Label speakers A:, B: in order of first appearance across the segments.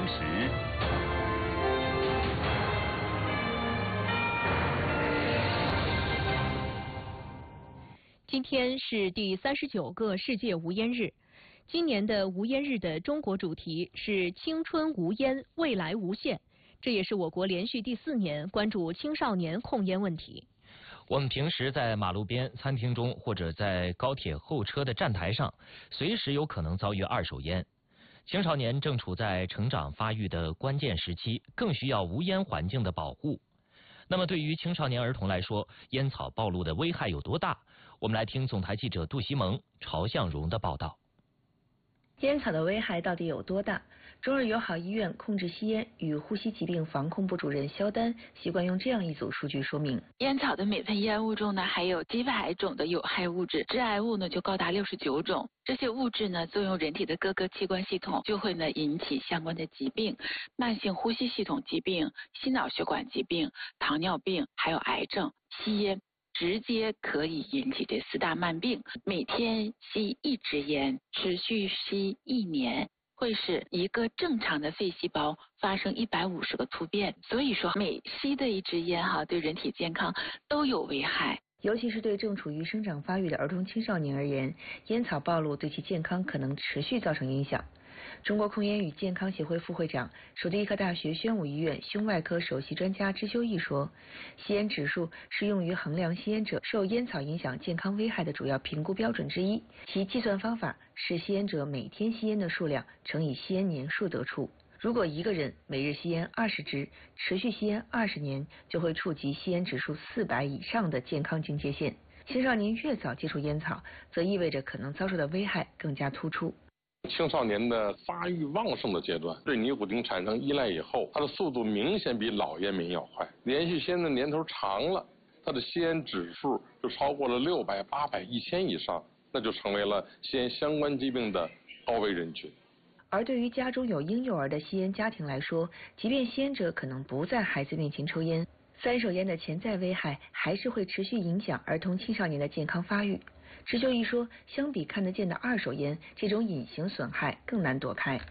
A: 时。
B: 今天是第39个世界无烟日。今年的无烟日的中国主题是青春无烟，未来无限。这也是我国连续第4年关注青少年控烟问题。
C: 我们平时在马路边、餐厅中，或者在高铁候车的站台上，随时有可能遭遇二手烟。青少年正处在成长发育的关键时期，更需要无烟环境的保护。那么对于青少年儿童来说，烟草暴露的危害有多大？我们来听总台记者杜西蒙、曹向荣的报道。
D: 烟草的危害到底有多大？中日友好医院控制吸烟与呼吸疾病防控部主任肖丹习惯用这样一组数据说明：
E: 烟草的每份烟雾中呢，含有几百种的有害物质，致癌物呢就高达69种。这些物质呢，作用人体的各个器官系统，就会呢引起相关的疾病，慢性呼吸系统疾病、心脑血管疾病、糖尿病，还有癌症。吸烟直接可以引起这4大慢病。每天吸1支烟，持续吸1年，会使一个正常的肺细胞发生150个突变。所以说，每吸的1支烟对人体健康都有危害。
D: 尤其是对正处于生长发育的儿童青少年而言，烟草暴露对其健康可能持续造成影响。中国控烟与健康协会副会长、首都医科大学宣武医院胸外科首席专家支修义说，吸烟指数是用于衡量吸烟者受烟草影响健康危害的主要评估标准之一，其计算方法是吸烟者每天吸烟的数量乘以吸烟年数得出。如果一个人每日吸烟20支，持续吸烟20年，就会触及吸烟指数400以上的健康警戒线。青少年越早接触烟草，则意味着可能遭受的危害更加突出。
F: 青少年的发育旺盛的阶段，对尼古丁产生依赖以后，它的速度明显比老烟民要快。连续吸烟的年头长了，它的吸烟指数就超过了600、800、1000以上，那就成为了吸烟相关疾病的高危人群。
D: 而对于家中有婴幼儿的吸烟家庭来说，即便吸烟者可能不在孩子面前抽烟，3手烟的潜在危害还是会持续影响儿童青少年的健康发育。支修义说，相比看得见的2手烟，这种隐形损害更难躲开。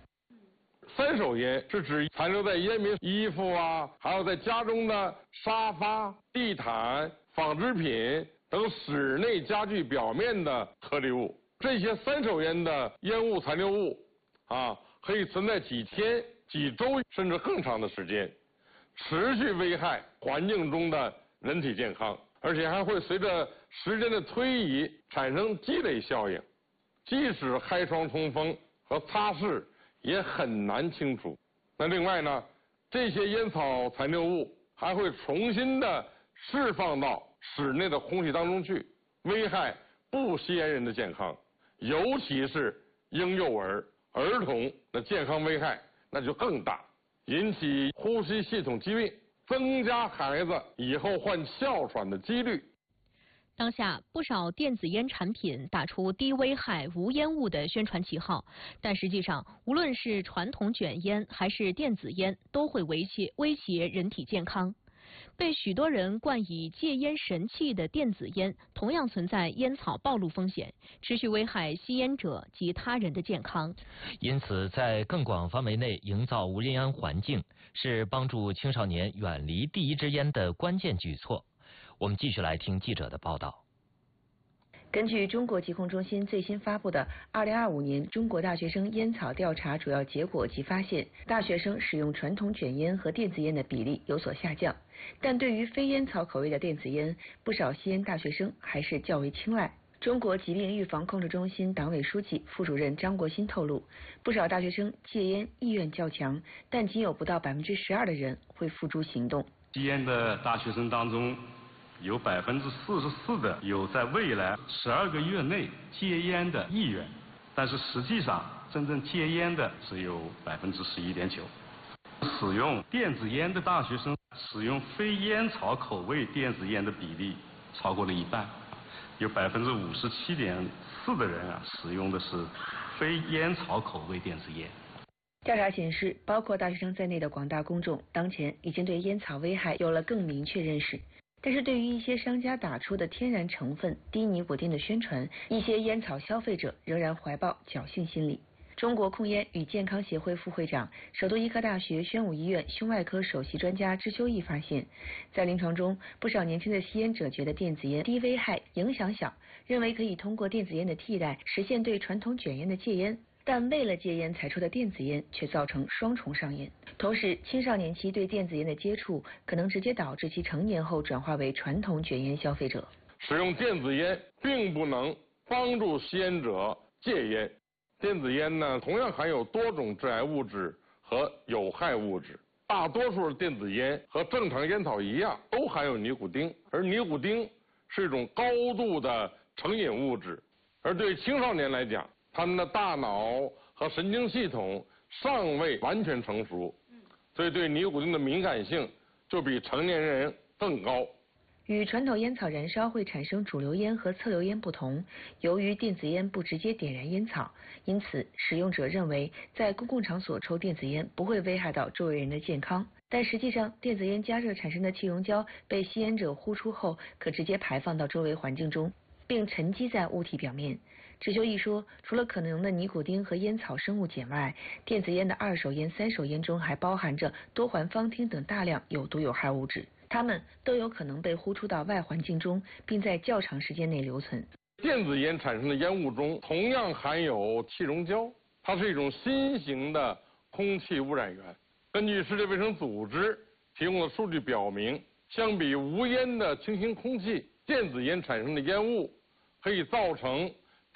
F: 3手烟是指残留在烟民衣服还有在家中的沙发、地毯、纺织品等室内家具表面的颗粒物。这些3手烟的烟雾残留物可以存在几天、几周甚至更长的时间，持续危害环境中的人体健康，而且还会随着时间的推移产生积累效应，即使开窗通风和擦拭也很难清除。那另外呢，这些烟草残留物还会重新的释放到室内的空气当中去，危害不吸烟人的健康，尤其是婴幼儿、儿童的健康危害那就更大，引起呼吸系统疾病，增加孩子以后患哮喘的几率。
B: 当下不少电子烟产品打出低危害无烟雾的宣传旗号，但实际上无论是传统卷烟还是电子烟，都会威胁人体健康。被许多人冠以戒烟神器的电子烟，同样存在烟草暴露风险，持续危害吸烟者及他人的健康。
C: 因此，在更广范围内营造无烟环境，是帮助青少年远离第一支烟的关键举措。我们继续来听记者的报道。
D: 根据中国疾控中心最新发布的2025年中国大学生烟草调查主要结果及发现，大学生使用传统卷烟和电子烟的比例有所下降，但对于非烟草口味的电子烟，不少吸烟大学生还是较为青睐。中国疾病预防控制中心党委书记、副主任张国新透露，不少大学生戒烟意愿较强，但仅有不到12%的人会付诸行动。
G: 吸烟的大学生当中，有44%的有在未来12个月内戒烟的意愿，但是实际上真正戒烟的只有11.9%。使用电子烟的大学生使用非烟草口味电子烟的比例超过了一半，有57.4%的人使用的是非烟草口味电子烟。
D: 调查显示，包括大学生在内的广大公众当前已经对烟草危害有了更明确认识。但是对于一些商家打出的天然成分低尼古丁的宣传，一些烟草消费者仍然怀抱侥幸心理。 中国控烟与健康协会副会长、首都医科大学宣武医院胸外科首席专家支修义发现，在临床中，不少年轻的吸烟者觉得电子烟低危害、影响小，认为可以通过电子烟的替代实现对传统卷烟的戒烟。但为了戒烟才出的电子烟却造成双重上瘾。同时，青少年期对电子烟的接触可能直接导致其成年后转化为传统卷烟消费者。
F: 使用电子烟并不能帮助吸烟者戒烟。电子烟呢，同样含有多种致癌物质和有害物质。大多数电子烟和正常烟草一样，都含有尼古丁，而尼古丁是一种高度的成瘾物质。而对青少年来讲，他们的大脑和神经系统尚未完全成熟，所以对尼古丁的敏感性就比成年人更高。
D: 与传统烟草燃烧会产生主流烟和侧流烟不同，由于电子烟不直接点燃烟草，因此使用者认为在公共场所抽电子烟不会危害到周围人的健康。但实际上，电子烟加热产生的气溶胶被吸烟者呼出后，可直接排放到周围环境中，并沉积在物体表面。支修义说，除了可能的尼古丁和烟草生物碱外，电子烟的二手烟、三手烟中还包含着多环芳烃等大量有毒有害物质，它们都有可能被呼出到外环境中，并在较长时间内留存。
F: 电子烟产生的烟雾中同样含有气溶胶，它是一种新型的空气污染源。根据世界卫生组织提供的数据表明，相比无烟的清新空气，电子烟产生的烟雾可以造成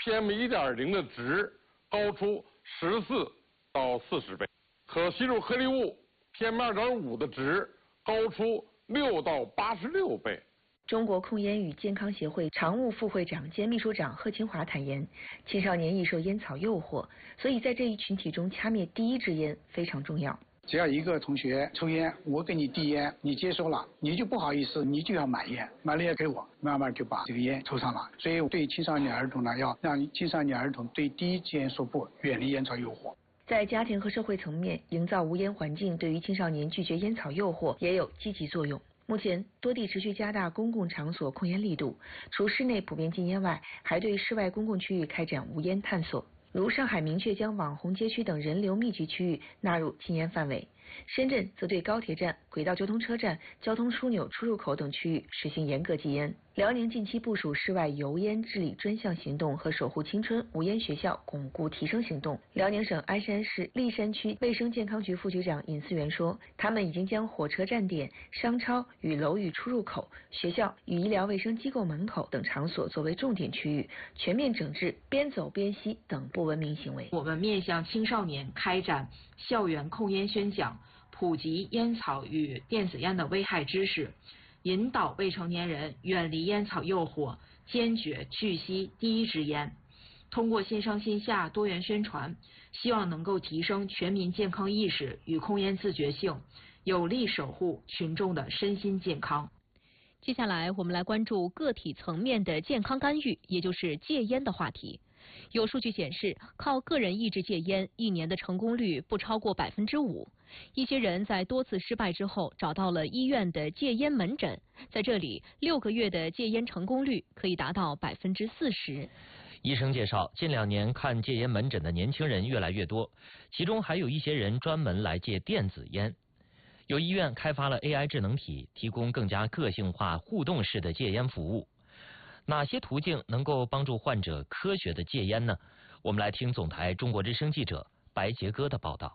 F: PM1.0 的值高出14到40倍，可吸入颗粒物 PM2.5 的值高出6到86倍。
D: 中国控烟与健康协会常务副会长兼秘书长贺清华坦言，青少年易受烟草诱惑，所以在这一群体中掐灭第一支烟非常重要。
A: 只要一个同学抽烟，我给你递烟，你接收了，你就不好意思，你就要买烟，买了烟给我，慢慢就把这个烟抽上了。所以对青少年儿童呢，要让青少年儿童对第一支烟说不，远离烟草诱惑。
D: 在家庭和社会层面营造无烟环境，对于青少年拒绝烟草诱惑也有积极作用。目前，多地持续加大公共场所控烟力度，除室内普遍禁烟外，还对室外公共区域开展无烟探索。如上海明确将网红街区等人流密集区域纳入禁烟范围，深圳则对高铁站、轨道交通车站、交通枢纽出入口等区域实行严格禁烟。辽宁近期部署室外油烟治理专项行动和守护青春无烟学校巩固提升行动。辽宁省鞍山市历山区卫生健康局副局长尹思源说，他们已经将火车站点、商超与楼宇出入口、学校与医疗卫生机构门口等场所作为重点区域，全面整治边走边吸等不文明行为。
H: 我们面向青少年开展校园控烟宣讲，普及烟草与电子烟的危害知识，引导未成年人远离烟草诱惑，坚决拒吸第一支烟。通过线上线下多元宣传，希望能够提升全民健康意识与控烟自觉性，有力守护群众的身心健康。
B: 接下来我们来关注个体层面的健康干预，也就是戒烟的话题。有数据显示，靠个人意志戒烟，1年的成功率不超过5%。一些人在多次失败之后，找到了医院的戒烟门诊，在这里6个月的戒烟成功率可以达到40%。
C: 医生介绍，近2年看戒烟门诊的年轻人越来越多，其中还有一些人专门来戒电子烟。有医院开发了 AI 智能体，提供更加个性化、互动式的戒烟服务。哪些途径能够帮助患者科学的戒烟呢？我们来听总台中国之声记者白杰哥的报道。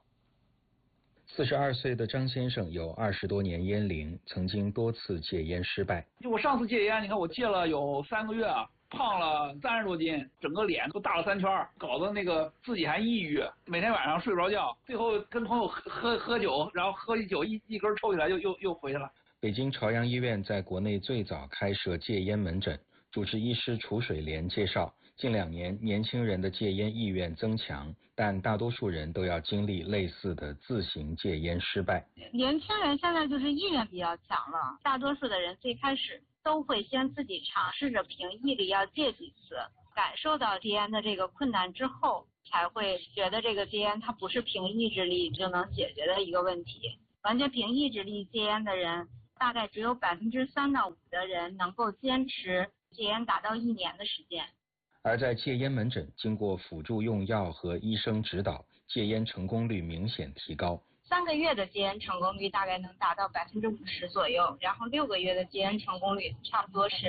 I: 42岁的张先生有20多年烟龄，曾经多次戒烟失败。
J: 就我上次戒烟，你看我戒了有3个月，胖了30多斤，整个脸都大了3圈，搞得那个自己还抑郁，每天晚上睡不着觉，最后跟朋友喝酒，然后喝酒一根抽起来又回去了。
I: 北京朝阳医院在国内最早开设戒烟门诊。主治医师楚水莲介绍，近2年年轻人的戒烟意愿增强，但大多数人都要经历类似的自行戒烟失败。
K: 年轻人现在就是意愿比较强了，大多数的人最开始都会先自己尝试着凭毅力要戒几次，感受到戒烟的这个困难之后，才会觉得这个戒烟它不是凭意志力就能解决的一个问题。完全凭意志力戒烟的人，大概只有3%到5%的人能够坚持戒烟达到1年的时间。
I: 而在戒烟门诊，经过辅助用药和医生指导，戒烟成功率明显提高。
K: 3个月的戒烟成功率大概能达到50%左右，然后6个月的戒烟成功率差不多是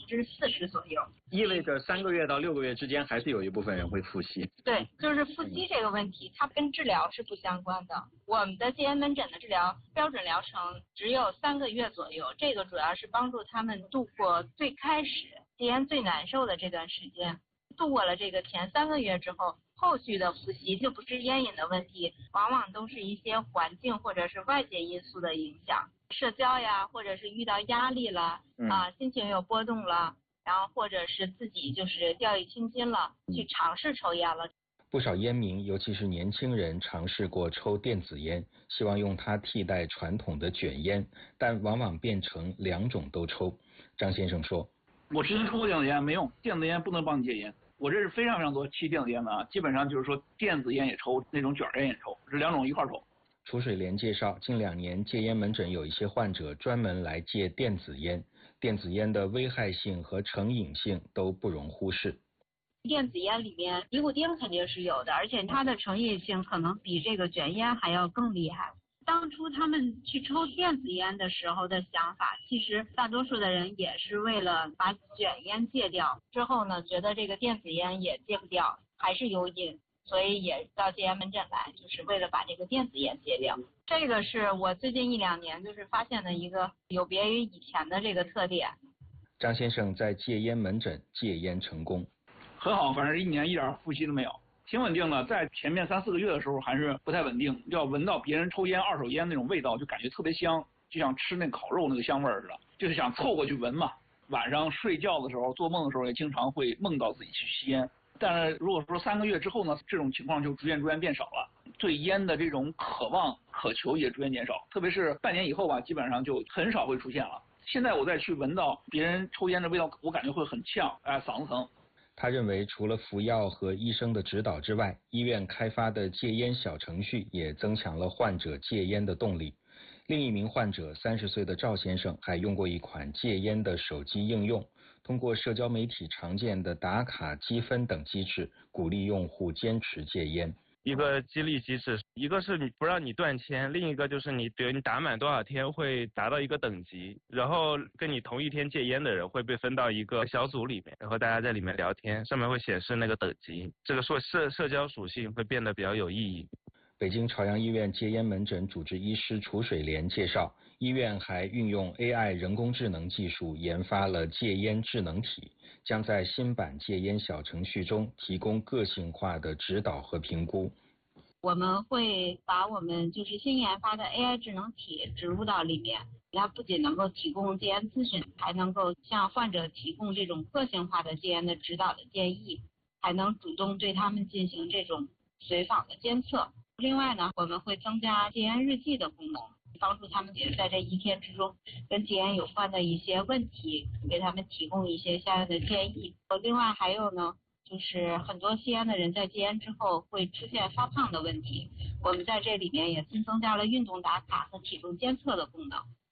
K: 40%左右。
L: 意味着3个月到6个月之间，还是有一部分人会复吸。
K: 对，就是复吸这个问题，它跟治疗是不相关的。我们的戒烟门诊的治疗标准疗程只有3个月左右，这个主要是帮助他们度过最开始戒烟最难受的这段时间。度过了这个前3个月之后，后续的复吸就不是烟瘾的问题，往往都是一些环境或者是外界因素的影响，社交呀，或者是遇到压力了，心情有波动了，然后或者是自己就是掉以轻心了，去尝试抽烟了。
I: 不少烟民，尤其是年轻人，尝试过抽电子烟，希望用它替代传统的卷烟，但往往变成2种都抽。张先生说：“
J: 我之前抽过电子烟没用，电子烟不能帮你戒烟。我认识非常非常多吸电子烟的啊，基本上就是说电子烟也抽，那种卷烟也抽，这2种一块抽。”
I: 楚水莲介绍，近2年戒烟门诊有一些患者专门来戒电子烟，电子烟的危害性和成瘾性都不容忽视。
K: 电子烟里面尼古丁肯定是有的，而且它的成瘾性可能比这个卷烟还要更厉害。当初他们去抽电子烟的时候的想法，其实大多数的人也是为了把卷烟戒掉，之后呢觉得这个电子烟也戒不掉，还是有瘾，所以也到戒烟门诊来，就是为了把这个电子烟戒掉。这个是我最近1-2年就是发现的一个有别于以前的这个特点。
I: 张先生在戒烟门诊戒烟成功，
J: 很好，反正1年一点复吸都没有，挺稳定的。在前面3-4个月的时候还是不太稳定，要闻到别人抽烟二手烟那种味道，就感觉特别香，就像吃那烤肉那个香味似的，就是想凑过去闻嘛。晚上睡觉的时候做梦的时候也经常会梦到自己去吸烟。但是如果说3个月之后呢，这种情况就逐渐变少了，对烟的这种渴望渴求也逐渐减少，特别是半年以后吧，基本上就很少会出现了。现在我再去闻到别人抽烟的味道，我感觉会很呛，嗓子疼。
I: 他认为，除了服药和医生的指导之外，医院开发的戒烟小程序也增强了患者戒烟的动力。另一名患者30岁的赵先生还用过一款戒烟的手机应用，通过社交媒体常见的打卡、积分等机制，鼓励用户坚持戒烟。
M: 一个激励机制，一个是你不让你断签，另一个就是比如你打满多少天会达到一个等级，然后跟你同一天戒烟的人会被分到一个小组里面，然后大家在里面聊天，上面会显示那个等级，这个说社交属性会变得比较有意义。
I: 北京朝阳医院戒烟门诊主治医师楚水莲介绍，医院还运用 AI 人工智能技术研发了戒烟智能体，将在新版戒烟小程序中提供个性化的指导和评估。
K: 我们会把我们就是新研发的 AI 智能体植入到里面，它不仅能够提供戒烟咨询，还能够向患者提供这种个性化的戒烟的指导的建议，还能主动对他们进行这种随访的监测。另外呢，我们会增加戒烟日记的功能，帮助他们也在这1天之中跟戒烟有关的一些问题，给他们提供一些相应的建议。另外还有呢，就是很多吸烟的人在戒烟之后会出现发胖的问题，我们在这里面也新增加了运动打卡和体重监测的功能，